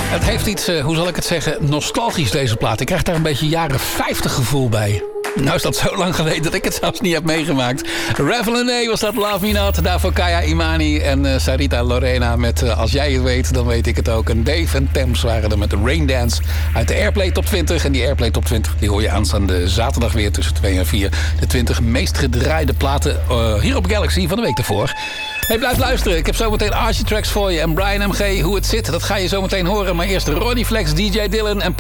Het heeft iets, hoe zal ik het zeggen, nostalgisch deze plaat. Ik krijg daar een beetje jaren 50 gevoel bij. Nou is dat zo lang geleden dat ik het zelfs niet heb meegemaakt. Reveille was dat, Love Me Not. Daarvoor Kaya Imani en Sarita Lorena met Als Jij Het Weet, Dan Weet Ik Het Ook. En Dave en Thames waren er met de Rain Dance uit de Airplay Top 20. En die Airplay Top 20 die hoor je aanstaande zaterdag weer tussen 2 en 4. De 20 meest gedraaide platen hier op Galaxy van de week ervoor. Hey, blijf luisteren. Ik heb zometeen Archie Tracks voor je. En Brian MG, hoe het zit, dat ga je zometeen horen. Maar eerst Ronnie Flex, DJ Dylan en